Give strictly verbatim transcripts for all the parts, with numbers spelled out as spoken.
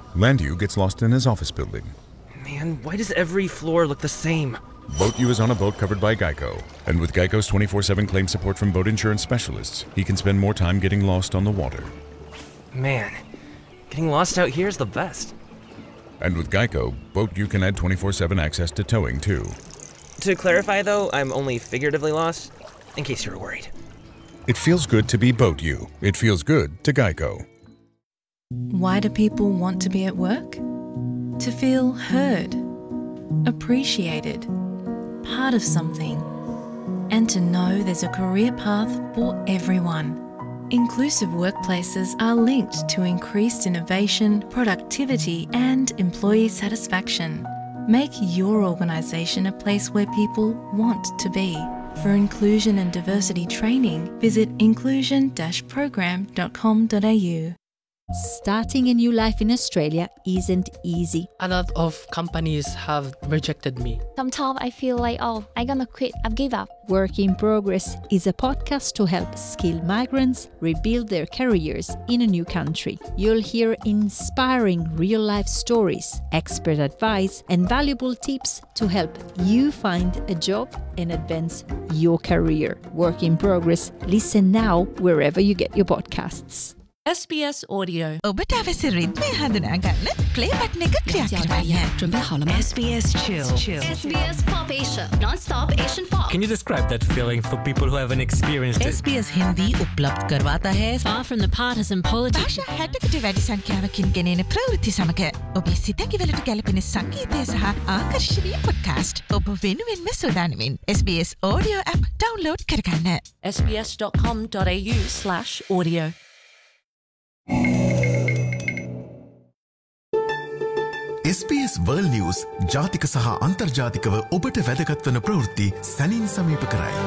Landu gets lost in his office building. Man, why does every floor look the same? Boat U is on a boat covered by Geico. And with Geico's twenty-four seven claim support from boat insurance specialists, he can spend more time getting lost on the water. Man, getting lost out here is the best. And with Geico, Boat U can add twenty-four seven access to towing too. To clarify though, I'm only figuratively lost, in case you were worried. It feels good to be Boat U. It feels good to Geico. Why do people want to be at work? To feel heard, appreciated, part of something, and to know there's a career path for everyone. Inclusive workplaces are linked to increased innovation, productivity, and employee satisfaction. Make your organisation a place where people want to be. For inclusion and diversity training, visit inclusion dash program dot com dot a u. Starting a new life in Australia isn't easy. A lot of companies have rejected me. Sometimes I feel like, oh, I'm gonna quit, I've give up. Work in Progress is a podcast to help skilled migrants rebuild their careers in a new country. You'll hear inspiring real-life stories, expert advice, and valuable tips to help you find a job and advance your career. Work in Progress. Listen now wherever you get your podcasts. S B S Audio. ඔබට අවශ්‍ය රිද්මය හඳුනා ගන්න play button එක click කරන්න. S B S Chill. Chill. S B S Pop Asia, non-stop Asian pop. Can you describe that feeling for people who haven't experienced it? S B S Hindi उपलब्ध करवाता है. Far from the partisan politics. භාෂා හැටකට වැඩි සංඛ්‍යාවකින් ගෙනෙන ප්‍රවෘත්ති සමග ඔබේ සිතැඟිවලට ගැලපෙන සංගීතය සහ ආකර්ශනීය පොඩ්කාස්ට් ඔබ වෙනුවෙන්ම සූදානමින් S B S Audio app download කරගන්න. S B S dot com dot a u slash audio. S B S World News ජාතික සහ අන්තර්ජාතිකව ඔබට වැදගත් වන ප්‍රවෘත්ති සැනින් සමීප කරයි.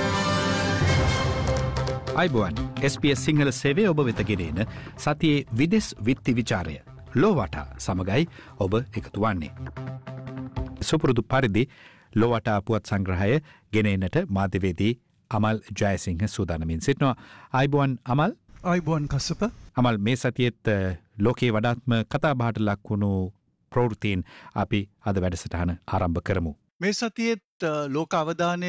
අයිබෝන් S B S සිංහල සේවය ඔබ වෙත ගෙනෙන සතියේ විදෙස් විත්ති විචාරය ලෝවටා සමගයි ඔබ එකතු වන්නේ. සුපුරුදු පරිදි ලෝවටා පුවත් සංග්‍රහය ගෙනෙන්නට මාධ්‍යවේදී අමල් ජයසිංහ සූදානමින් සිටිනවා. අයිබෝන් අමල්. අයිබෝන් කස්සප. අමල් මේ සතියේත් ලෝකයේ වඩාත්ම කතාබහට ලක් වුණු ප්‍රවෘත්තීන් අපි අද වැඩසටහන ආරම්භ කරමු. මේ සතියේත් ලෝක අවධානය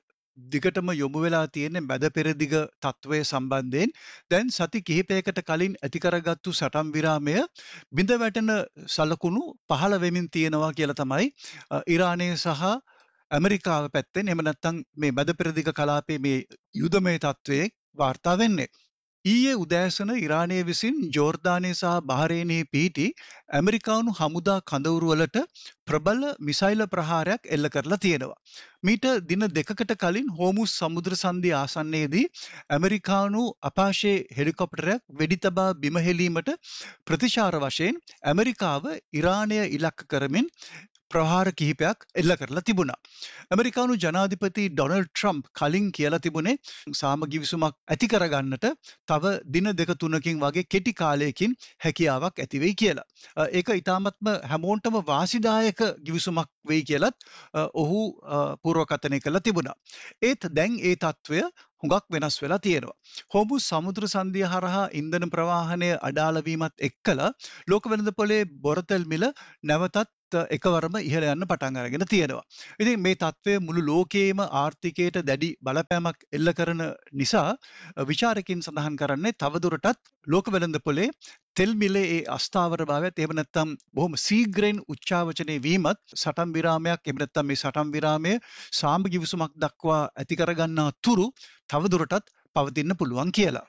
දිගටම යොමු වෙලා තියෙන මැද පෙරදිග තත්ත්වය සම්බන්ධයෙන් දැන් සති කිහිපයකට කලින් ඇති කරගත්තු සටන් විරාමය බිඳ වැටෙන සලකුණු පහළ වෙමින් තියෙනවා කියලා තමයි ඉරානය සහ ඇමරිකාව පැත්තෙන් එහෙම නැත්නම් මේ මැද පෙරදිග කලාපයේ මේ යුදමය තත්ත්වයේ වාර්තා වෙන්නේ. ඊයේ උදෑසන ඉරානය විසින් ජෝර්දානය සහ බහරේනයේ පිහිටි ඇමරිකානු හමුදා කඳවුරුවලට ප්‍රබල මිසයිල ප්‍රහාරයක් එල්ල කරලා තියෙනවා. මීට දින දෙකකට කලින් හෝමුස් සමුද්‍ර සන්ධිය ආසන්නයේදී ඇමරිකානු අපාෂේ හෙලිකොප්ටරයක් වෙඩි තබා බිම හෙලීමට ප්‍රතිචාර වශයෙන් ඇමරිකාව ඉරානය ඉලක්ක කරමින් ප්‍රහාර කිහිපයක් එල්ල කරලා තිබුණා. ඇමරිකානු ජනාධිපති ඩොනල්ඩ් ට්‍රම්ප් කලින් කියලා තිබුණේ සාම ගිවිසුමක් ඇති කරගන්නට තව දින දෙක තුනකින් වගේ කෙටි කාලයකින් හැකියාවක් ඇති වෙයි කියලා. ඒක ඊටාත්ම හැමෝටම වාසිදායක ගිවිසුමක් වෙයි කියලත් ඔහු පූර්වකථනය කළා තිබුණා. ඒත් දැන් ඒ තත්ත්වය හුඟක් වෙනස් වෙලා තියෙනවා. හෝමුස් සමුද්‍ර සන්ධිය හරහා ඉන්ධන ප්‍රවාහනය අඩාල වීමත් එක්කලා ලෝක වෙළඳපොලේ බොරතෙල් මිල නැවතත් එකවරම ඉහළ යන්න පටන් අරගෙන තියෙනවා. ඉතින් මේ තත්ත්වය මුළු ලෝකයේම ආර්ථිකයට දැඩි බලපෑමක් එල්ල කරන නිසා විචාරකින් සඳහන් කරන්නේ තවදුරටත් ලෝක වෙළඳපොලේ තෙල් මිලේ ඒ අස්ථාවරභාවයත් එහෙම නැත්නම් බොහොම සීඝ්‍රයෙන් උච්චාවචනය වීමත් සටන් විරාමයක් එහෙම නැත්නම් මේ සටන් විරාමය සාම ගිවිසුමක් දක්වා ඇති කරගන්නා තුරු තවදුරටත් පවතින්න පුළුවන් කියලා.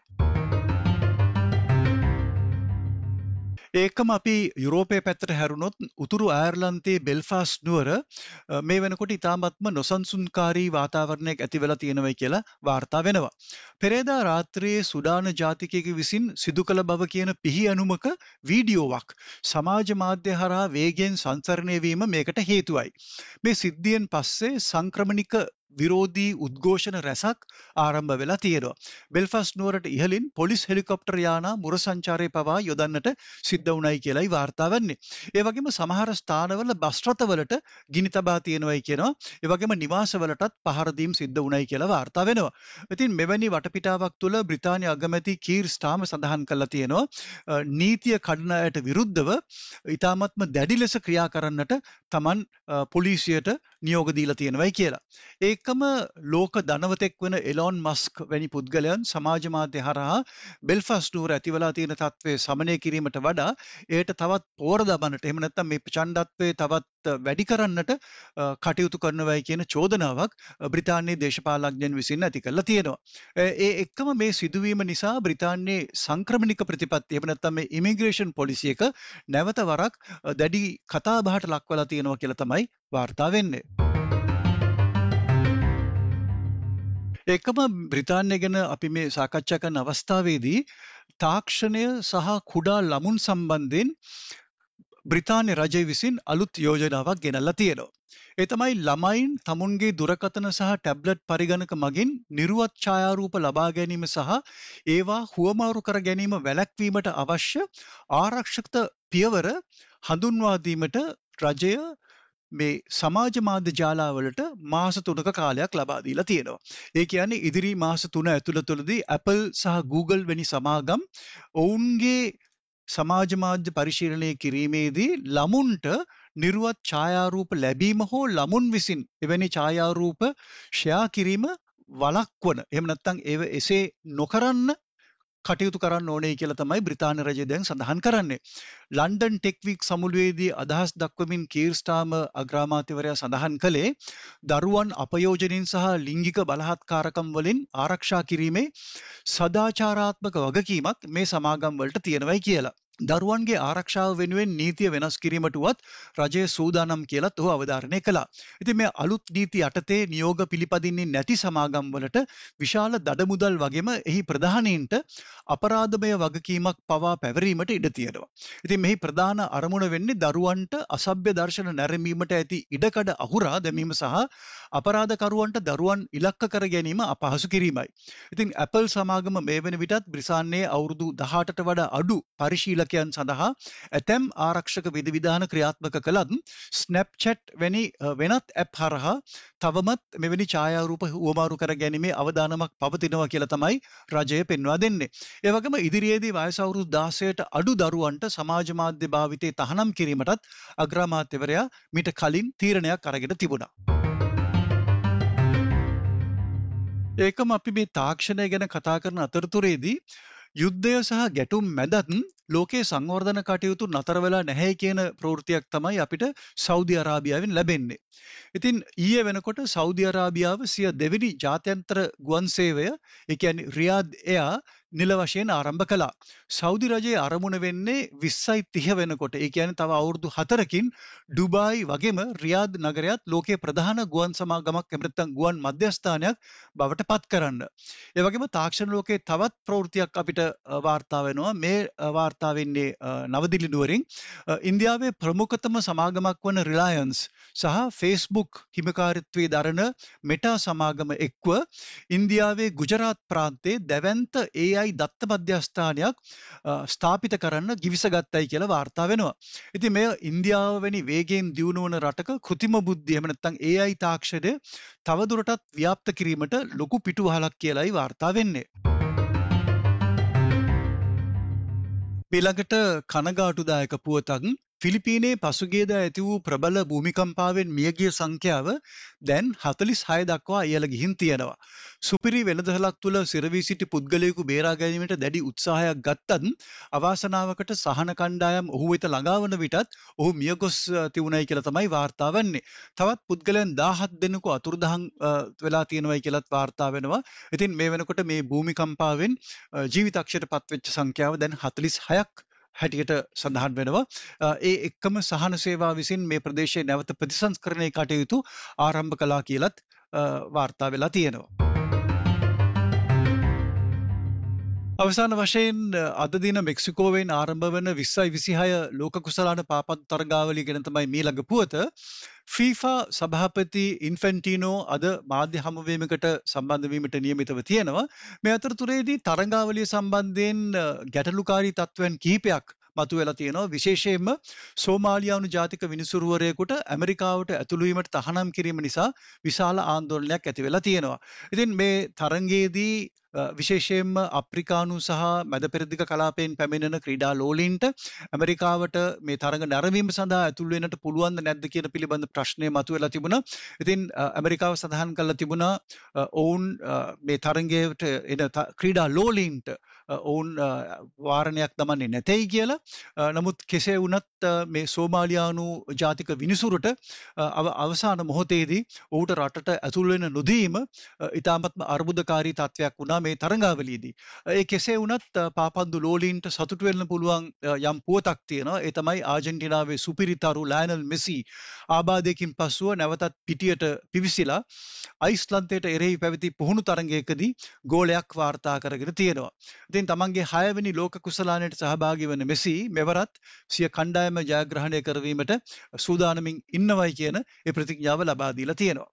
ඒකම අපි යුරෝපයේ පැත්තට හැරුණොත් උතුරු අයර්ලන්තයේ බෙල්ෆාස්ට් නුවර මේ වෙනකොට ඉතාමත්ම නොසන්සුන්කාරී වාතාවරණයක් ඇති වෙලා තියෙනවා කියලා වාර්තා වෙනවා. පෙරේදා රාත්‍රියේ සුඩාන ජාතිකයෙකු විසින් සිදු කළ බව කියන පිහි අනුමක වීඩියෝවක් සමාජ මාධ්‍ය හරහා වේගයෙන් සංසරණය වීම මේකට හේතුවයි. මේ සිද්ධියෙන් පස්සේ සංක්‍රමණික විරෝධී උද්ඝෝෂණ රැසක් ආරම්භ වෙලා තියෙනවා. බෙල්ෆාස්ට් නුවරට ඉහළින් පොලිස් හෙලිකොප්ටර් යානා මුර සංචාරය පවා යොදන්නට සිද්ධ වුණයි කියලායි වාර්තා වෙන්නේ. ඒ වගේම සමහර ස්ථානවල බස් රථවලට ගිනි තබා තියෙනවායි කියනවා. ඒ වගේම නිවාසවලටත් පහර දීම් සිද්ධ වුණයි කියලා වාර්තා වෙනවා. ඉතින් මෙවැනි වටපිටාවක් තුළ බ්‍රිතාන්‍ය අගමැති කීර් ස්ටාර්මර් සඳහන් කළා තියෙනවා නීතිය කඩන අයට විරුද්ධව ඉතාමත්ම දැඩි ලෙස ක්‍රියා කරන්නට තමන් පොලිසියට නියෝග දීලා තියෙනවායි කියලා. ඒකම ලෝක ධනවතෙක් වෙන එලොන් මස්ක් වැනි පුද්ගලයන් සමාජ මාධ්‍ය හරහා බෙල්ෆාස්ට් නුවර ඇතිවලා තියෙන තත්ත්වය සමනය කිරීමට වඩා ඒට තවත් පෝර දමන්නට එහෙම නැත්නම් මේ ප්‍රචණ්ඩත්වයේ තවත් වැඩි කරන්නට කටයුතු කරනවායි කියන චෝදනාවක් බ්‍රිතාන්‍යයේ දේශපාලඥයන් විසින් ඇති කරලා තියෙනවා. ඒ එක්කම මේ සිදුවීම නිසා බ්‍රිතාන්‍යයේ සංක්‍රමණික ප්‍රතිපත්තිය එහෙම නැත්නම් මේ ඉමිග්‍රේෂන් පොලිසි එක නැවත වරක් දැඩි කතාබහට ලක් වෙලා තියෙනවා කියලා තමයි වාර්තා වෙන්නේ. එකම බ්‍රිතාන්‍ය ගැන අපි මේ සාකච්ඡා කරන අවස්ථාවේදී තාක්ෂණය සහ කුඩා ළමුන් සම්බන්ධයෙන් බ්‍රිතාන්‍ය රජය විසින් අලුත් යෝජනාවක් ගෙනල්ලා තියෙනවා. ඒ තමයි ළමයින් තමුන්ගේ දුරකථන සහ ටැබ්ලට් පරිගණක මගින් නිර්වත් ඡායාරූප ලබා ගැනීම සහ ඒවා හුවමාරු කර ගැනීම වැළැක්වීමට අවශ්‍ය ආරක්ෂක පියවර හඳුන්වා දීමට රජය මේ සමාජ මාධ්‍ය ජාලාවලට මාස තුනක කාලයක් ලබා දීලා තියෙනවා. ඒ කියන්නේ ඉදිරි මාස තුන ඇතුළතදී Apple සහ Google වැනි සමාගම් ඔවුන්ගේ සමාජ මාධ්‍ය පරිශීලනය කිරීමේදී ළමුන්ට නිර්වත් ඡායාරූප ලැබීම හෝ ළමුන් විසින් එවැනි ඡායාරූප ෂෙයා කිරීම වළක්වන එහෙම නැත්නම් ඒව එසේ නොකරන්න කටයුතු කරන්න ඕනේ කියලා තමයි බ්‍රිතාන්‍ය රජය දැන් සඳහන් කරන්නේ. ලන්ඩන් ටෙක් වීක් සමුළුවේදී අදහස් දක්වමින් කීර් ස්ටාර්මර් අග්‍රාමාත්‍යවරයා සඳහන් කළේ දරුවන් අපයෝජනින් සහ ලිංගික බලහත්කාරකම් වලින් ආරක්ෂා කිරීමේ සදාචාරාත්මක වගකීමක් මේ සමාගම් වලට තියෙනවායි කියලා. දරුවන්ගේ ආරක්ෂාව වෙනුවෙන් නීතිය වෙනස් කිරීමට උවත් රජය සූදානම් කියලාත් ඔහු අවධාරණය කළා. ඉතින් මේ අලුත් නීති යටතේ නියෝග පිළිපදින්නේ නැති සමාගම් වලට විශාල දඩමුදල් වගේම එහි ප්‍රධානීන්ට අපරාධමය වගකීමක් පවා පැවරීමට ඉඩ තියෙනවා. ඉතින් මෙහි ප්‍රධාන අරමුණ වෙන්නේ දරුවන්ට අසභ්‍ය දර්ශන නැරඹීමට ඇති ඉඩකඩ අහුරා දැමීම සහ අපරාධකරුවන්ට දරුවන් ඉලක්ක කර ගැනීම අපහසු කිරීමයි. ඉතින් Apple සමාගම මේ වෙන විටත් බ්‍රිතාන්‍යයේ අවුරුදු දහඅටට වඩා අඩු පරිශීලකයන් සඳහා ඇතැම් ආරක්ෂක විධිවිධාන ක්‍රියාත්මක කළත් Snapchat වැනි වෙනත් ඇප් හරහා තවමත් මෙවැනි ඡායාරූප හුවමාරු කර ගැනීමේ අවදානමක් පවතිනවා කියලා තමයි රජය පෙන්වා දෙන්නේ. ඒ වගේම ඉදිරියේදී වයස අවුරුදු දාසයට අඩු දරුවන්ට සමාජ මාධ්‍ය භාවිතය තහනම් කිරීමටත් අග්‍රාමාත්‍යවරයා මීට කලින් තීරණයක් අරගෙන තිබුණා. ඒකම අපි මේ තාක්ෂණය ගැන කතා කරන අතරතුරේදී යුද්ධය සහ ගැටුම් මැදත් ලෝකයේ සංවර්ධන කටයුතු නතර වෙලා නැහැ කියන ප්‍රවෘත්තියක් තමයි අපිට සෞදි අරාබියාවෙන් ලැබෙන්නේ. ඉතින් ඊයේ වෙනකොට සෞදි අරාබියාව සිය දෙවෙනි ජාත්‍යන්තර ගුවන් සේවය ඒ කියන්නේ රියාද් එයා නිල වශයෙන් ආරම්භ කළා. සෞදි රජයේ ආරමුණ වෙන්නේ විස්සයි තිහ වෙනකොට. ඒ කියන්නේ තව අවුරුදු හතරකින් ඩුබායි වගේම රියාද් නගරයත් ලෝකයේ ප්‍රධාන ගුවන් සමාගමක් එහෙම නැත්නම් ගුවන් මධ්‍යස්ථානයක් බවට පත් කරන්න. ඒ වගේම තාක්ෂණ ලෝකයේ තවත් ප්‍රවෘත්තියක් අපිට වාර්තා වෙනවා. මේ වාර්තා වෙන්නේ නවදිල්ලි නුවරින් ඉන්දියාවේ ප්‍රමුඛතම සමාගමක් වන රිලයන්ස් සහ Facebook හිමිකාරීත්වයේ දරන මෙටා සමාගම එක්ව ඉන්දියාවේ ගුජරාත් ප්‍රාන්තයේ දැවැන්ත ඒ ආයි දත්ත මධ්‍යස්ථානයක් ස්ථාපිත කරන්න ගිවිසගත්තයි කියලා වාර්තා වෙනවා. ඉතින් මේ ඉන්දියාව වැනි වේගයෙන් දියුණු වන රටක කෘත්‍රිම බුද්ධිය එහෙම නැත්නම් ඒ ආයි තාක්ෂණය තවදුරටත් ව්‍යාප්ත කිරීමට ලොකු පිටුවහලක් කියලායි වාර්තා වෙන්නේ. ඊළඟට කනගාටුදායක පුවතක් ෆිලිපීනයේ පසුගියදා ඇති වූ ප්‍රබල භූමිකම්පාවෙන් මියගිය සංඛ්‍යාව දැන් හතළිස් හය දක්වා ඉහළ ගිහින් තියෙනවා. සුපිරි වෙළඳසලක් තුළ සිරවී සිටි පුද්ගලයෙකු බේරා ගැනීමට දැඩි උත්සාහයක් ගත්තත් අවාසනාවකට සහන කණ්ඩායම් ඔහු වෙත ළඟා වන විටත් ඔහු මියගොස් තිබුණයි කියලා තමයි වාර්තා වෙන්නේ. තවත් පුද්ගලයන් දහහක් දෙනෙකු අතුරුදහන් වෙලා තියෙනවායි කියලාත් වාර්තා වෙනවා. ඉතින් මේ වෙනකොට මේ භූමිකම්පාවෙන් ජීවිතක්ෂයට පත්වෙච්ච සංඛ්‍යාව දැන් හතළිස් හයක් හැටියට සඳහන් වෙනවා. ඒ එක්කම සහන සේවා විසින් මේ ප්‍රදේශයේ නැවත ප්‍රතිසංස්කරණය කටයුතු ආරම්භ කළා කියලත් වාර්තා වෙලා තියෙනවා. අවසාන වශයෙන් අද දින මෙක්සිකෝවෙන් ආරම්භ වන විස්සයි විසිහය ලෝක කුසලාන පාපත් තරගාවලිය ගැන තමයි මීළඟ පුවත. ෆීෆා සභාපති ඉන්ෆැන්ටිනෝ අද මාධ්‍ය හමුවීමකට සම්බන්ධ වීමට නියමිතව තියෙනවා. මේ අතරතුරේදී තරගාවලිය සම්බන්ධයෙන් ගැටලුකාරී තත්ත්වයන් කිහිපයක් මතුවෙලා තියෙනවා. විශේෂයෙන්ම සෝමාලියානු ජාතික විනිසුරුවරයෙකුට ඇමරිකාවට ඇතුළු වීමට තහනම් කිරීම නිසා විශාල ආందోලනයක් ඇති වෙලා තියෙනවා. ඉතින් මේ තරගයේදී විශේෂයෙන්ම අප්‍රිකානු සහ මැද පෙරදිග කලාපයෙන් පැමිණෙන ක්‍රීඩා ලෝලීන්ට ඇමරිකාවට මේ තරඟ නැරඹීම සඳහා ඇතුළු වෙන්නට පුළුවන්ද නැද්ද කියන පිළිබඳ ප්‍රශ්නය මතුවෙලා තිබුණා. ඉතින් ඇමරිකාව සඳහන් කළා තිබුණා ඔවුන් මේ තරඟයට එන ක්‍රීඩා ලෝලීන්ට ඔවුන් වාරණයක් දමන්නේ නැtei කියලා. නමුත් කෙසේ වුණත් මේ සෝමාලියානු ජාතික විනිසුරට අවසාන මොහොතේදී ඔහුට රටට ඇතුළු වෙන්න නොදීම ඉතාමත්ම අර්බුදකාරී තත්ත්වයක් වුණා මේ තරඟාවලියේදී. ඒ කෙසේ වුණත් පාපන්දු ලෝලීන්ට සතුටු වෙන්න පුළුවන් යම් පුවතක් තියෙනවා. ඒ තමයි ආජන්ටිනාවේ සුපිරිතරු ලයනල් මෙසි ආබාධයකින් පසුව නැවතත් පිටියට පිවිසිලා අයිස්ලන්තයට එරෙහි පැවති පුහුණු තරඟයකදී ගෝලයක් වාර්තා කරගෙන තියෙනවා. ඉතින් තමන්ගේ හයවෙනි ලෝක කුසලානයට සහභාගී වන මෙසි මෙවරත් සිය කණ්ඩායම ජයග්‍රහණය කරවීමට සූදානමින් ඉන්නවයි කියන ඒ ප්‍රතිඥාව ලබා දීලා තියෙනවා.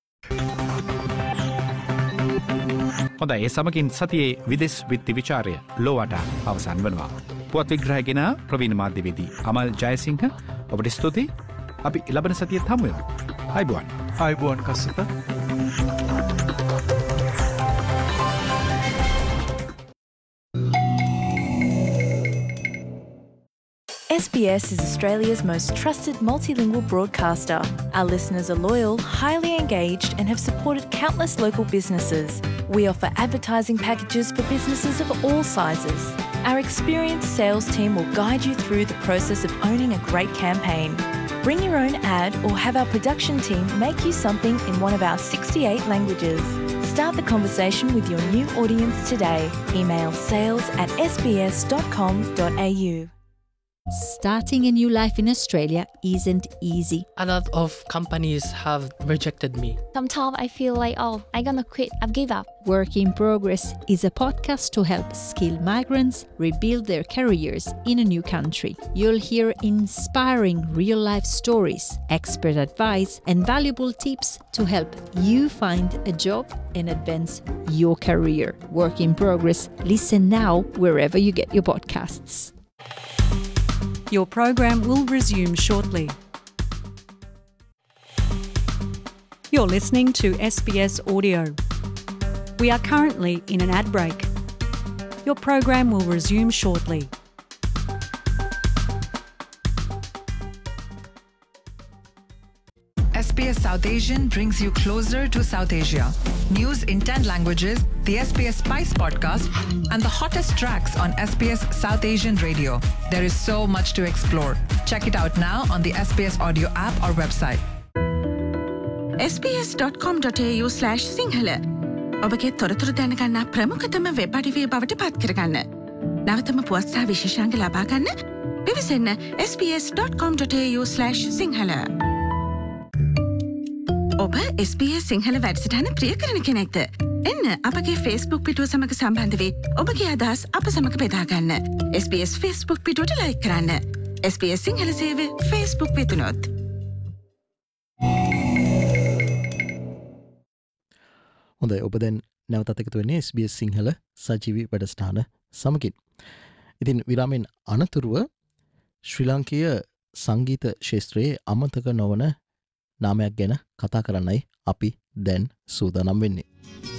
හොඳයි, ඒ සමගින් සතියේ විදෙස් විත්ති විචාරය ලෝවට අවසන් වනවා. පුවත් විග්‍රහගෙන ප්‍රවීණ මාධ්‍යවේදී අමල් ජයසිංහ ඔබට ස්තුතියි. අපි ලබන සතියේත් හමු වෙමු. ආයුබෝවන්. ආයුබෝවන් Kassapa. S B S is Australia's most trusted multilingual broadcaster. Our listeners are loyal, highly engaged, and have supported countless local businesses. We offer advertising packages for businesses of all sizes. Our experienced sales team will guide you through the process of owning a great campaign. Bring your own ad or have our production team make you something in one of our sixty-eight languages. Start the conversation with your new audience today. Email sales at s b s dot com dot a u. Starting a new life in Australia isn't easy. A lot of companies have rejected me. Sometimes I feel like, oh, I'm gonna quit. I've give up. Work in Progress is a podcast to help skilled migrants rebuild their careers in a new country. You'll hear inspiring real-life stories, expert advice, and valuable tips to help you find a job and advance your career. Work in Progress. Listen now wherever you get your podcasts. Your program will resume shortly. You're listening to S B S Audio. We are currently in an ad break. Your program will resume shortly. S B S South Asian brings you closer to South Asia. News in ten languages, the S B S Spice podcast, and the hottest tracks on S B S South Asian Radio. There is so much to explore. Check it out now on the S B S Audio app or website. s b s dot com dot a u slash sinhala ඔබගේ තොරතුරු දැනගන්න ප්‍රමුඛතම web අඩවිය බවට පත් කරගන්න. නවතම පුවත් සහ විශේෂාංග ලබා ගන්න පිවිසන්න s b s dot com dot a u slash sinhala. ඔබ S B S සිංහල වැඩසටහන ප්‍රිය කරන කෙනෙක්ද? එන්න අපගේ Facebook පිටුව සමග සම්බන්ධ වී ඔබගේ අදහස් අප සමග බෙදා ගන්න. S B S Facebook පිටුවට like කරන්න. S B S සිංහල සේවය Facebook වෙතුනොත්. හොඳයි, ඔබ දැන් නැවතත් එකතු වෙන්නේ S B S සිංහල සජීවී වැඩසටහන සමගින්. ඉතින් විරාමෙන් අනතුරුව ශ්‍රී ලාංකීය සංගීත ශාස්ත්‍රයේ අමතක නොවන නාමයක් ගැන කතා කරන්නයි අපි දැන් සූදානම් වෙන්නේ.